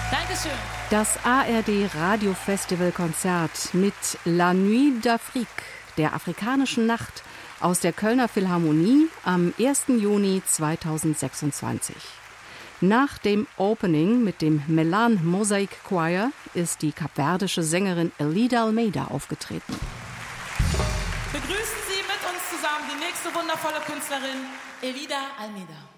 Dankeschön. Das ARD Radio-Festival-Konzert mit La Nuit d'Afrique, der afrikanischen Nacht, aus der Kölner Philharmonie am 1. Juni 2026. Nach dem Opening mit dem Melan Mosaic Choir ist die kapverdische Sängerin Elida Almeida aufgetreten. Begrüßen Sie mit uns zusammen die nächste wundervolle Künstlerin, Elida Almeida.